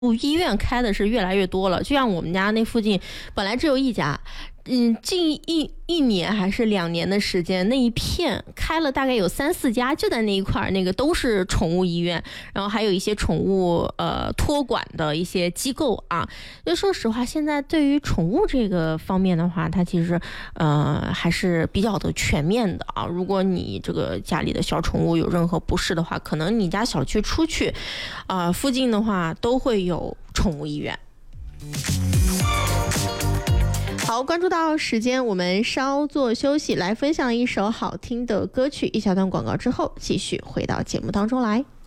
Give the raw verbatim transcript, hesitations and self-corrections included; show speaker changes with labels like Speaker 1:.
Speaker 1: 医院开的是越来越多了，就像我们家那附近本来只有一家，嗯，近一一年还是两年的时间，那一片开了大概有三四家，就在那一块儿，那个都是宠物医院，然后还有一些宠物呃托管的一些机构啊。就说实话，现在对于宠物这个方面的话，它其实呃还是比较的全面的啊。如果你这个家里的小宠物有任何不适的话，可能你家小区出去啊、呃、附近的话都会有宠物医院。好，关注到时间，我们稍作休息，来分享一首好听的歌曲。一小段广告之后，继续回到节目当中来。